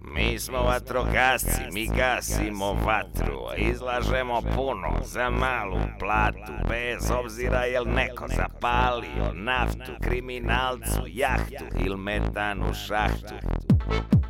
Mi smo vatrogasci, mi gasimo vatru, izlažemo puno za malu platu, bez obzira jel neko zapalio naftu, kriminalcu jahtu ili metan u šahtu.